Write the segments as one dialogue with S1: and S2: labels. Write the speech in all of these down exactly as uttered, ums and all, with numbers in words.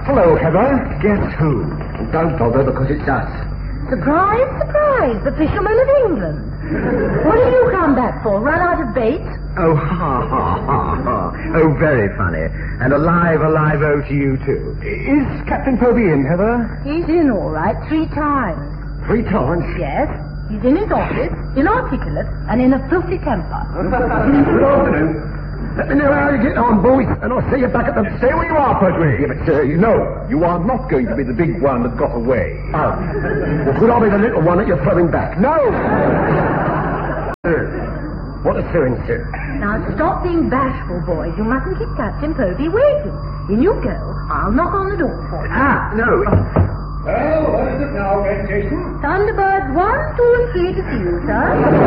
S1: Hello, Heather. Guess who? Don't bother, because it's us.
S2: Surprise, surprise, the fishermen of England. What have you come back for? Run out of bait?
S1: Oh, ha, ha, ha, ha. Oh, very funny. And alive, alive, oh to you, too. Is Captain Povey in, Heather?
S2: He's in, all right, three times.
S1: Three times?
S2: Yes. He's in his office, inarticulate, and in a filthy temper.
S1: Good afternoon. Let me know how you get on, boys, and I'll see you back at the... Stay where you are, Pertwee. Yeah, but, uh, you know, you are not going to be the big one that got away. Oh. Well, could I be the little one that you're throwing back? No! What is doing, sir?
S2: Now, stop being bashful, boys. You mustn't keep Captain Povey waiting. In you go. I'll knock on the door for you.
S1: Ah, no.
S3: Well, what is it now, Red Jason?
S2: Thunderbirds one, two, and three to see you, sir.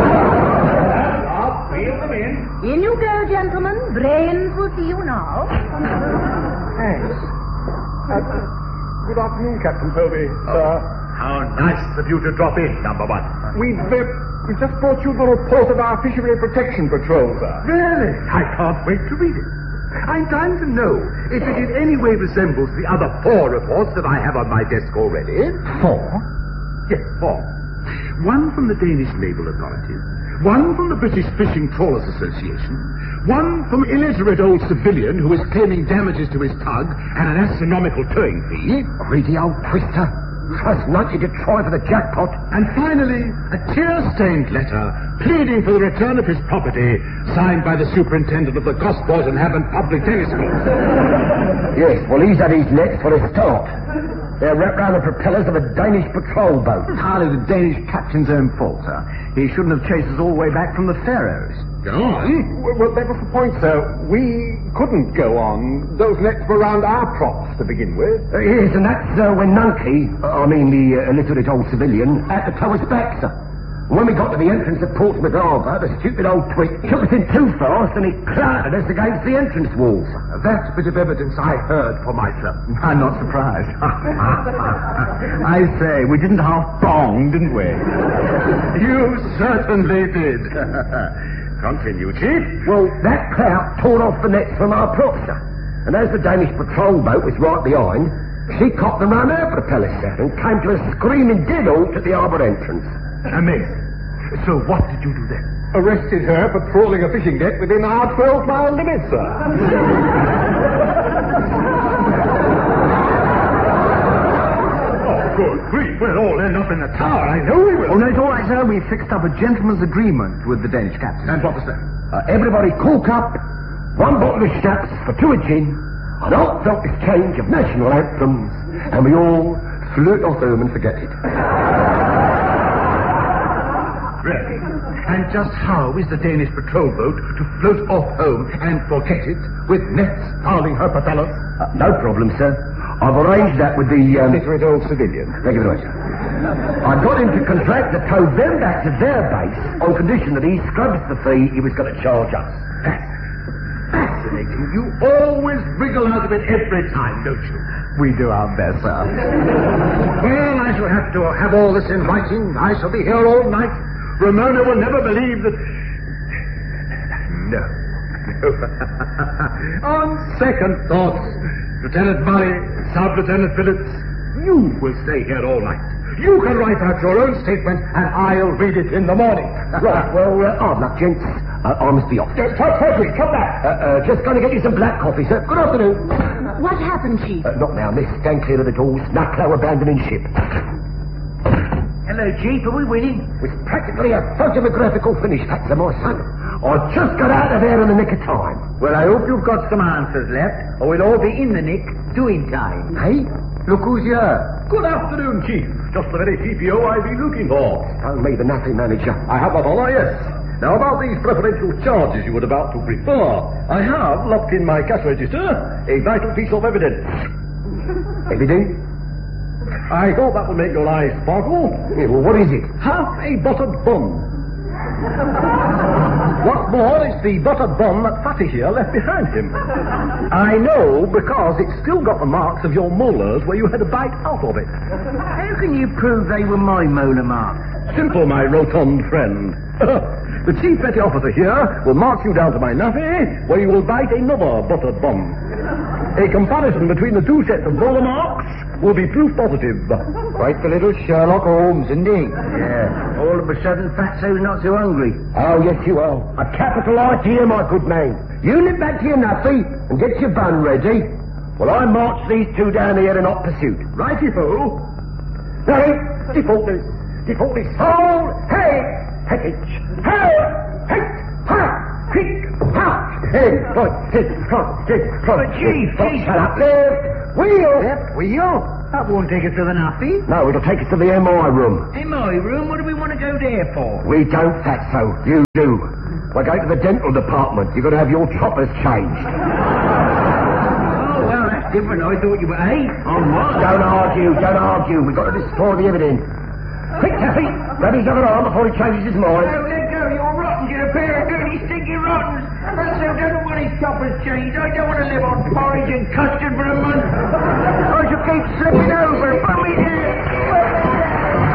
S3: I'll wheel them in.
S2: In you go, gentlemen. Brains will see you now.
S1: Thanks. Uh, good afternoon, Captain Povey, sir.
S3: How nice of you to drop in, number one.
S1: We've, uh, we've just brought you the report of our Fishery Protection Patrol, sir.
S3: Really? I can't wait to read it. I'm trying to know if it in any way resembles the other four reports that I have on my desk already.
S1: Four?
S3: Yes, four. One from the Danish Naval Authorities, one from the British Fishing Trawlers Association, one from illiterate old civilian who is claiming damages to his tug and an astronomical towing fee.
S1: Greedy old twister. First night you did try for the jackpot.
S3: And finally, a tear-stained letter pleading for the return of his property, signed by the superintendent of the Gosport and Havant Public Tennis Courts.
S1: Yes, well, he's had his nets for a start. They're wrapped round the propellers of a Danish patrol boat.
S4: It's hardly the Danish captain's own fault, sir. He shouldn't have chased us all the way back from the Faroes.
S3: Go on.
S1: Well, well, that was the point, sir. We couldn't go on. Those nets were round our props to begin with. Uh, yes, and that's uh, when Nunkey, uh, I mean the uh, illiterate old civilian, had to tow us back, sir. When we got to the entrance of Portsmouth Harbour, the stupid old twit took us in too fast and he clattered us against the entrance walls.
S3: That bit of evidence I heard for myself.
S4: I'm not surprised. I say, we didn't half bong, didn't we?
S3: You certainly did. Continue, Chief.
S1: Well, that clout tore off the nets from our props, sir. And as the Danish patrol boat was right behind, she cocked them round her propeller, sir, and came to a screaming dead halt at the harbour entrance.
S3: Amazing. So what did you do then?
S1: Arrested her for trawling a fishing net within our twelve-mile limit, sir.
S3: Oh, good grief. We'll all end up in the tower. I know we will.
S4: Oh, no, it's all right, sir. We fixed up a gentleman's agreement with the Danish captain.
S3: And what was that?
S1: Uh, everybody cork up, one bottle of schnapps for two a gin, an heartfelt exchange of national anthems, and we all flirt off home and forget it.
S3: Really? And just how is the Danish patrol boat to float off home and forget it with nets fouling her propellers?
S1: Uh, no problem, sir. I've arranged that with the... Um...
S3: Illiterate old civilian.
S1: Thank you very much, sir. I got him to contract to tow them back to their base on condition that he scrubs the fee he was going to charge us.
S3: That's fascinating. You always wriggle out of it every time, don't you?
S4: We do our best, sir.
S3: Well, I shall have to have all this in writing. I shall be here all night. Ramona will never believe that... No. No. On second thoughts, Lieutenant Murray, Sub-Lieutenant Phillips, you will stay here all night. You can write out your own statement, and I'll read it in the morning.
S1: Right, well, uh, hard luck, gents. Uh, I must be off.
S3: Uh, Pertwee, come back.
S1: Uh, uh, just going to get you some black coffee, sir. Good afternoon.
S2: What happened, Chief?
S1: Uh, not now, miss. Stand clear of the doors. Knucklow abandoning ship.
S4: Hello, Chief. Are we winning?
S1: With practically a photographical finish, Patsy, my son. I just got out of there in the nick of time.
S4: Well, I hope you've got some answers left, or we'll all be in the nick doing time.
S1: Hey, look who's here.
S3: Good afternoon, Chief. Just the very C P O I've been looking for.
S1: Tell me, the nappy manager.
S3: I have that honor, yes. Now, about these preferential charges you were about to prefer, I have locked in my cash register a vital piece of evidence.
S1: Evidence?
S3: I thought that would make your eyes sparkle.
S1: Yeah, well, what is it?
S3: Half a buttered bun. What's more, it's the buttered bun that Fatty here left behind him. I know because it's still got the marks of your molars where you had a bite out of it.
S4: How can you prove they were my molar marks?
S3: Simple, my rotund friend. The chief petty officer here will mark you down to my naffy, where you will bite another buttered bun.
S1: A comparison between the two sets of roller marks will be proof positive.
S3: Quite the little Sherlock Holmes, isn't he?
S1: Yeah. All of a sudden, Fatso's not so hungry. Oh, yes, you are. A capital idea, my good man. You nip back to your nuffy and get your bun ready. Well, I march these two down here in hot pursuit. Righty-ho. Hey, defaulters. Defaulters. Hold. Hey. Package. Hey. Hey. Ha. Quick. Ha. Hey. Right. Hey. Right. Hey. Right.
S3: Chief, Chief.
S1: Shut up. Left. Wheel.
S3: Left wheel? That won't take us to the nuffy.
S1: No, it'll take us to the M I room.
S3: M I room? What do we want to go there for?
S1: We don't, Fatso. You do. We're going to the dental department. You've got to have your choppers changed.
S3: Oh, well, that's different. I thought you were eight. On what?
S1: Don't argue, don't argue. We've got to destroy the evidence. Quick, Taffy. Grab his other arm before he changes his mind.
S3: No, let go. You're rotten. You're a pair of dirty, stinky rottens. Fatso doesn't want his choppers changed. I don't want to live on porridge and custard for a month. I shall keep slipping out.